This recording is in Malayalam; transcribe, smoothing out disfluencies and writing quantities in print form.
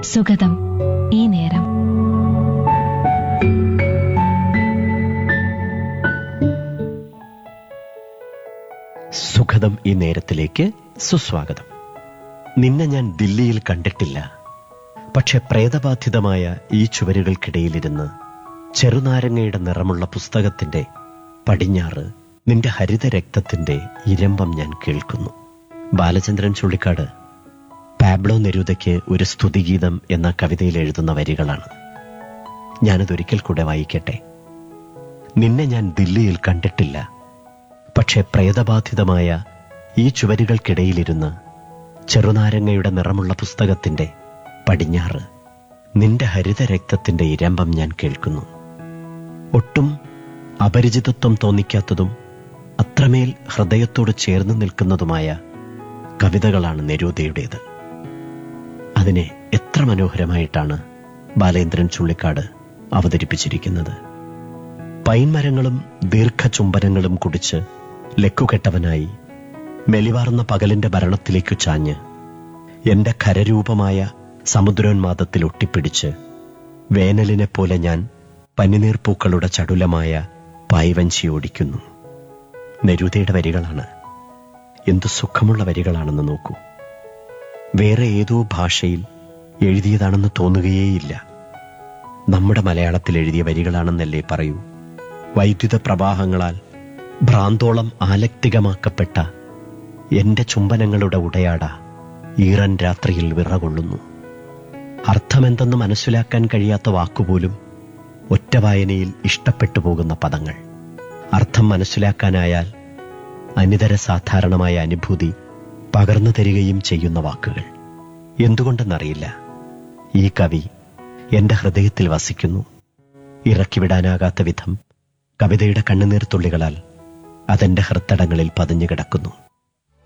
സുഗതം ഈ നേരം. സുഖദം ഈ നേരത്തിലേക്ക് സുസ്വാഗതം. നിന്നെ ഞാൻ ദില്ലിയിൽ കണ്ടിട്ടില്ല, പക്ഷെ പ്രേതബാധിതമായ ഈ ചുവരുകൾക്കിടയിലിരുന്ന് ചെറുനാരങ്ങയുടെ നിറമുള്ള പുസ്തകത്തിന്റെ പടിഞ്ഞാറ് നിന്റെ ഹരിതരക്തത്തിന്റെ ഇരമ്പം ഞാൻ കേൾക്കുന്നു. ബാലചന്ദ്രൻ ചുള്ളിക്കാട് പാബ്ലോ നെരൂദയ്ക്ക് ഒരു സ്തുതിഗീതം എന്ന കവിതയിൽ എഴുതുന്ന വരികളാണ്. ഞാനതൊരിക്കൽ കൂടെ വായിക്കട്ടെ. നിന്നെ ഞാൻ ദില്ലിയിൽ കണ്ടിട്ടില്ല, പക്ഷെ പ്രേതബാധിതമായ ഈ ചുവരുകൾക്കിടയിലിരുന്ന് ചെറുനാരങ്ങയുടെ നിറമുള്ള പുസ്തകത്തിന്റെ പടിഞ്ഞാറ് നിന്റെ ഹരിതരക്തത്തിന്റെ ഇരമ്പം ഞാൻ കേൾക്കുന്നു. ഒട്ടും അപരിചിതത്വം തോന്നിക്കാത്തതും അത്രമേൽ ഹൃദയത്തോട് ചേർന്ന് നിൽക്കുന്നതുമായ കവിതകളാണ് നെരൂദയുടേത്. അതിനെ എത്ര മനോഹരമായിട്ടാണ് ബാലേന്ദ്രൻ ചുള്ളിക്കാട് അവതരിപ്പിച്ചിരിക്കുന്നത്. പൈൻമരങ്ങളും ദീർഘചുംബനങ്ങളും കുടിച്ച് ലക്കുകെട്ടവനായി മെലിവാർന്ന പകലിന്റെ ഭരണത്തിലേക്കു ചാഞ്ഞ് എന്റെ ഖരരൂപമായ സമുദ്രോന്മാദത്തിൽ ഒട്ടിപ്പിടിച്ച് വേനലിനെപ്പോലെ ഞാൻ പനിനീർപ്പൂക്കളുടെ ചടുലമായ പായ്വഞ്ചി ഓടിക്കുന്നു. നെരൂദയുടെ വരികളാണ്. എന്തു സുഖമുള്ള വരികളാണെന്ന് നോക്കൂ. വേറെ ഏതോ ഭാഷയിൽ എഴുതിയതാണെന്ന് തോന്നുകയേയില്ല. നമ്മുടെ മലയാളത്തിൽ എഴുതിയ വരികളാണെന്നല്ലേ പറയൂ. വൈദ്യുത പ്രവാഹങ്ങളാൽ ഭ്രാന്തോളം ആലക്തികമാക്കപ്പെട്ട എന്റെ ചുംബനങ്ങളുടെ ഉടയാട ഈറൻ രാത്രിയിൽ വിറകൊള്ളുന്നു. അർത്ഥമെന്തെന്ന് മനസ്സിലാക്കാൻ കഴിയാത്ത വാക്കുപോലും ഒറ്റ വായനയിൽ ഇഷ്ടപ്പെട്ടു പോകുന്ന പദങ്ങൾ. അർത്ഥം മനസ്സിലാക്കാനായാൽ അനിതര സാധാരണമായ അനുഭൂതി പകർന്നു തരികയും ചെയ്യുന്ന വാക്കുകൾ. എന്തുകൊണ്ടെന്നറിയില്ല, ഈ കവി എന്റെ ഹൃദയത്തിൽ വസിക്കുന്നു. ഇറക്കിവിടാനാകാത്ത വിധം കവിതയുടെ കണ്ണുനീർ തുള്ളികളാൽ അതെന്റെ ഹൃത്തടങ്ങളിൽ പതിഞ്ഞു കിടക്കുന്നു.